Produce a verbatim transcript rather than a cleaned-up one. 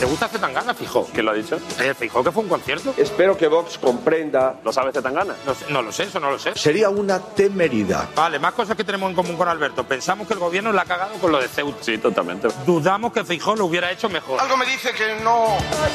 ¿Te gusta Zetangana, Feijóo? ¿Quién lo ha dicho? Eh, Feijóo, que fue un concierto. Espero que Vox comprenda. ¿Lo sabe Zetangana? No, sé, no lo sé, eso no lo sé. Sería una temeridad. Vale, más cosas que tenemos en común con Alberto. Pensamos que el gobierno la ha cagado con lo de Ceuta. Sí, totalmente. Dudamos que Feijóo lo hubiera hecho mejor. Algo me dice que no...